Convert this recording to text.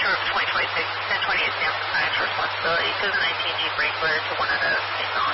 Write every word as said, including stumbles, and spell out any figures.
October of twenty twenty-six, ten twenty-eight Sample Science Responsibility to the nineteen Jeep Wrangler to one of the Saint